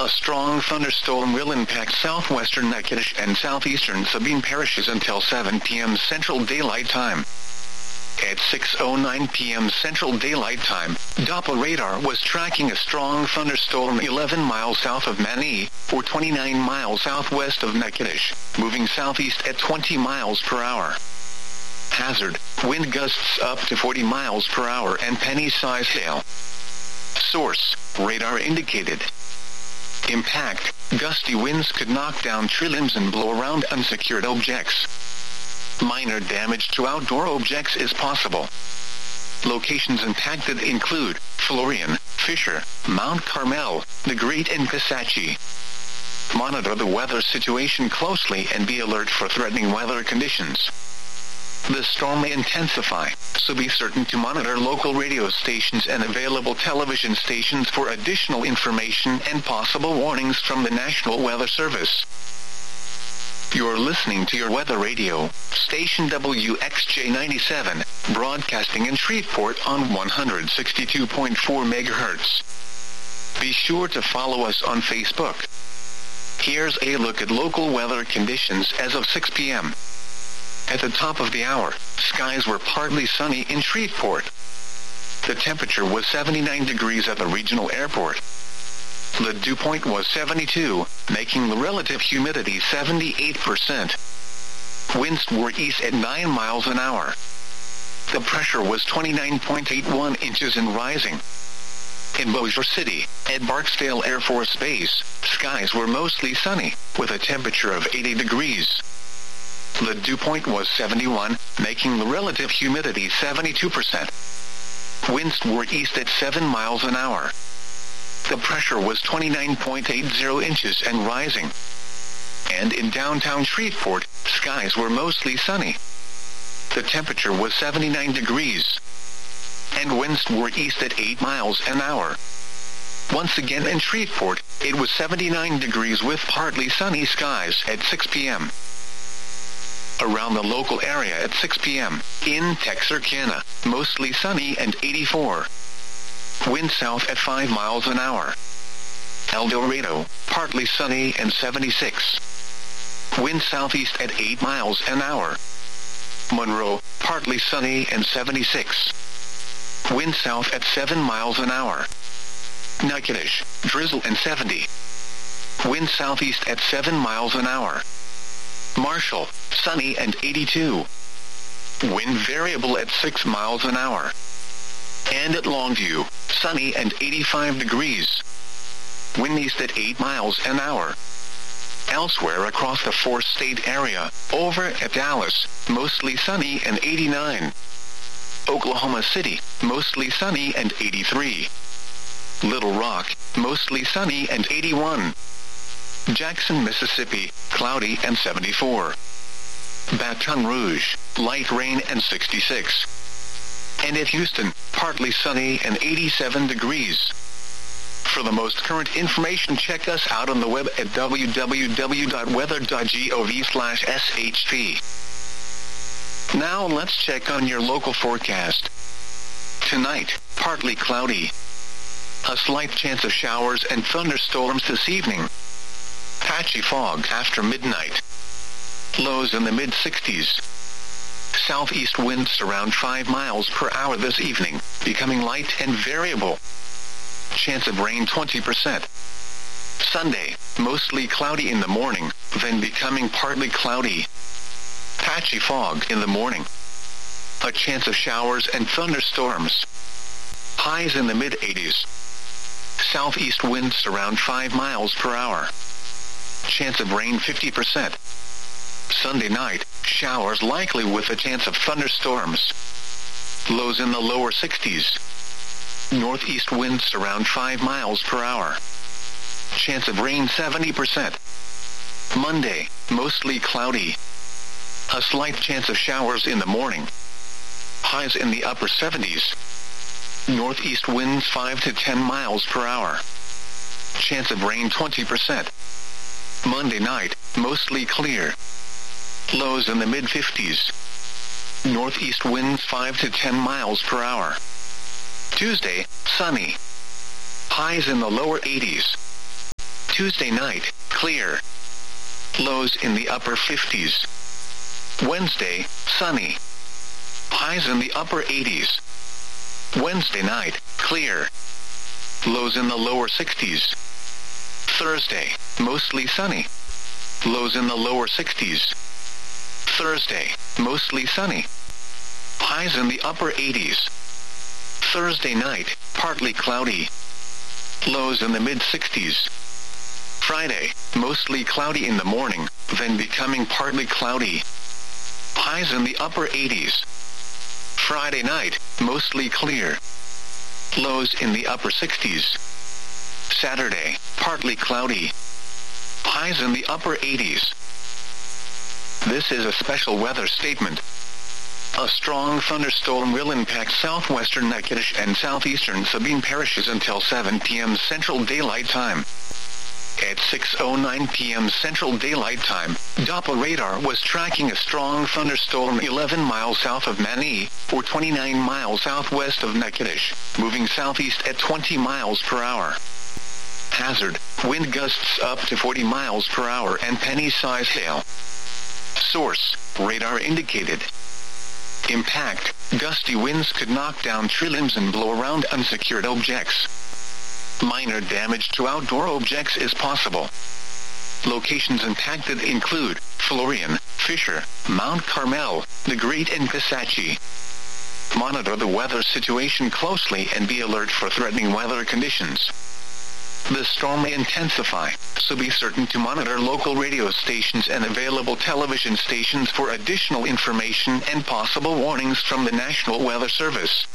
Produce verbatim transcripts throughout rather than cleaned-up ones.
A strong thunderstorm will impact southwestern Natchitoches and southeastern Sabine parishes until seven p.m. Central Daylight Time. At six oh nine p.m. Central Daylight Time, Doppler radar was tracking a strong thunderstorm eleven miles south of Manny, or twenty-nine miles southwest of Natchitoches, moving southeast at twenty miles per hour. Hazard, wind gusts up to forty miles per hour and penny-sized hail. Source, radar indicated. Impact, gusty winds could knock down tree limbs and blow around unsecured objects. Minor damage to outdoor objects is possible. Locations impacted include Florian, Fisher, Mount Carmel, The Great and Kisatchie. Monitor the weather situation closely and be alert for threatening weather conditions. The storm may intensify, so be certain to monitor local radio stations and available television stations for additional information and possible warnings from the National Weather Service. You're listening to your weather radio, station W X J ninety-seven, broadcasting in Shreveport on one hundred sixty-two point four megahertz. Be sure to follow us on Facebook. Here's a look at local weather conditions as of six p.m. At the top of the hour, skies were partly sunny in Shreveport. The temperature was seventy-nine degrees at the regional airport. The dew point was seventy-two, making the relative humidity seventy-eight percent. Winds were east at nine miles an hour. The pressure was twenty-nine point eight one inches and rising. In Bossier City, at Barksdale Air Force Base, skies were mostly sunny, with a temperature of eighty degrees. The dew point was seventy-one, making the relative humidity seventy-two percent. Winds were east at seven miles an hour. The pressure was twenty-nine point eight zero inches and rising. And in downtown Shreveport, skies were mostly sunny. The temperature was seventy-nine degrees. And winds were east at eight miles an hour. Once again in Shreveport, it was seventy-nine degrees with partly sunny skies at six p.m. Around the local area at six p.m., in Texarkana, mostly sunny and eighty-four. Wind south at five miles an hour. El Dorado, partly sunny and seventy-six. Wind southeast at eight miles an hour. Monroe, partly sunny and seventy-six. Wind south at seven miles an hour. Natchitoches, drizzle and seventy. Wind southeast at seven miles an hour. Marshall, sunny and eighty-two. Wind variable at six miles an hour. And at Longview, sunny and eighty-five degrees. Wind east at eight miles an hour. Elsewhere across the four-state area, over at Dallas, mostly sunny and eighty-nine. Oklahoma City, mostly sunny and eighty-three. Little Rock, mostly sunny and eighty-one. Jackson, Mississippi, cloudy and seventy-four. Baton Rouge, light rain and sixty-six. And at Houston, partly sunny and eighty-seven degrees. For the most current information, check us out on the web at w w w dot weather dot gov slash s h p. Now let's check on your local forecast. Tonight, partly cloudy. A slight chance of showers and thunderstorms this evening. Patchy fog after midnight. Lows in the mid sixties. Southeast winds around five miles per hour this evening, becoming light and variable. Chance of rain twenty percent. Sunday, mostly cloudy in the morning, then becoming partly cloudy. Patchy fog in the morning. A chance of showers and thunderstorms. Highs in the mid eighties. Southeast winds around five miles per hour. Chance of rain fifty percent. Sunday night, showers likely with a chance of thunderstorms. Lows in the lower sixties. Northeast winds around five miles per hour. Chance of rain seventy percent. Monday, mostly cloudy. A slight chance of showers in the morning. Highs in the upper seventies. Northeast winds five to ten miles per hour. Chance of rain twenty percent. Monday night, mostly clear. Lows in the mid fifties. Northeast winds five to ten miles per hour. Tuesday, sunny. Highs in the lower eighties. Tuesday night, clear. Lows in the upper fifties. Wednesday, sunny. Highs in the upper eighties. Wednesday night, clear. Lows in the lower sixties. Thursday, mostly sunny. Lows in the lower sixties. Thursday, mostly sunny. Highs in the upper eighties. Thursday night, partly cloudy. Lows in the mid-sixties. Friday, mostly cloudy in the morning, then becoming partly cloudy. Highs in the upper eighties. Friday night, mostly clear. Lows in the upper sixties. Saturday, partly cloudy. Highs in the upper eighties. This is a special weather statement. A strong thunderstorm will impact southwestern Natchitoches and southeastern Sabine parishes until seven p.m. Central Daylight Time. At six oh nine p.m. Central Daylight Time, Doppler radar was tracking a strong thunderstorm eleven miles south of Manny, or twenty-nine miles southwest of Natchitoches, moving southeast at twenty miles per hour. Hazard, wind gusts up to forty miles per hour and penny-size hail. Source, radar indicated. Impact, gusty winds could knock down tree limbs and blow around unsecured objects. Minor damage to outdoor objects is possible. Locations impacted include Florian, Fisher, Mount Carmel, the Great and Kisatchie. Monitor the weather situation closely and be alert for threatening weather conditions. The storm may intensify, so be certain to monitor local radio stations and available television stations for additional information and possible warnings from the National Weather Service.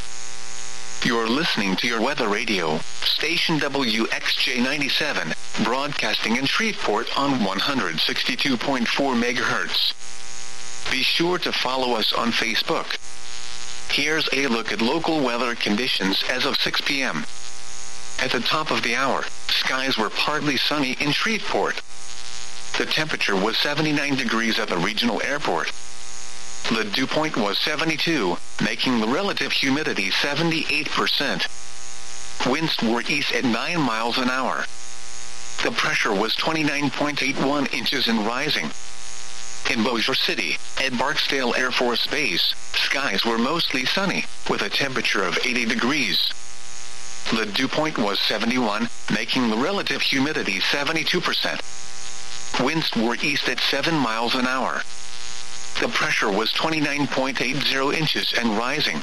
You're listening to your weather radio, station W X J ninety-seven, broadcasting in Shreveport on one hundred sixty-two point four megahertz. Be sure to follow us on Facebook. Here's a look at local weather conditions as of six p.m. At the top of the hour, skies were partly sunny in Shreveport. The temperature was seventy-nine degrees at the regional airport. The dew point was seventy-two, making the relative humidity seventy-eight percent. Winds were east at nine miles an hour. The pressure was twenty-nine point eight one inches and rising. In Bossier City, at Barksdale Air Force Base, skies were mostly sunny, with a temperature of eighty degrees. The dew point was seventy-one, making the relative humidity seventy-two percent. Winds were east at seven miles an hour. The pressure was twenty-nine point eight zero inches and rising.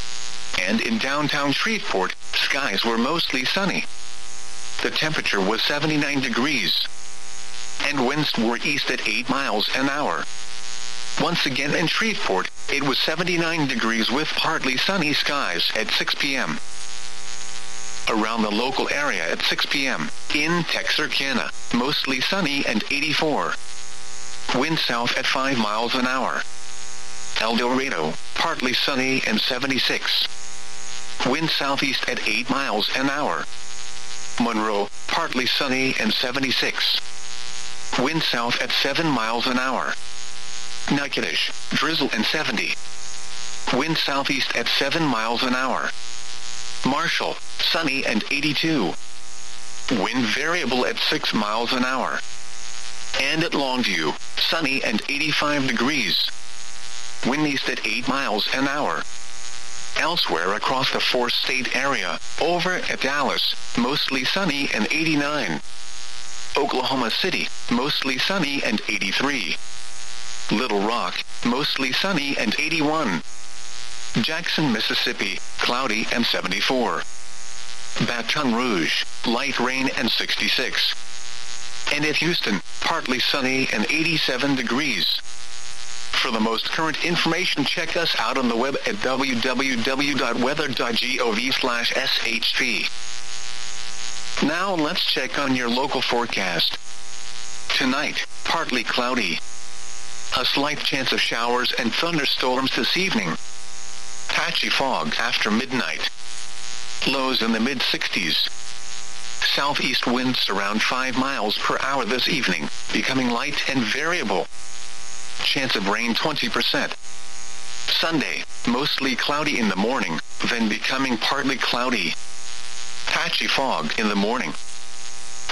And in downtown Shreveport, skies were mostly sunny. The temperature was seventy-nine degrees. And winds were east at eight miles an hour. Once again in Shreveport, it was seventy-nine degrees with partly sunny skies at six p.m. Around the local area at six p.m., in Texarkana, mostly sunny and eighty-four. Wind south at five miles an hour. El Dorado, partly sunny and seventy-six. Wind southeast at eight miles an hour. Monroe, partly sunny and seventy-six. Wind south at seven miles an hour. Natchitoches, drizzle and seventy. Wind southeast at seven miles an hour. Marshall, sunny and eighty-two. Wind variable at six miles an hour. And at Longview, sunny and eighty-five degrees. Wind east at eight miles an hour. Elsewhere across the four-state area, over at Dallas, mostly sunny and eighty-nine. Oklahoma City, mostly sunny and eighty-three. Little Rock, mostly sunny and eighty-one. Jackson, Mississippi, cloudy and seventy-four. Baton Rouge, light rain and sixty-six. And at Houston, partly sunny and eighty-seven degrees. For the most current information, check us out on the web at w w w dot weather dot gov slash s h p. Now let's check on your local forecast. Tonight, partly cloudy. A slight chance of showers and thunderstorms this evening. Patchy fog after midnight. Lows in the mid-sixties. Southeast winds around five miles per hour this evening, becoming light and variable. Chance of rain twenty percent. Sunday, mostly cloudy in the morning, then becoming partly cloudy. Patchy fog in the morning.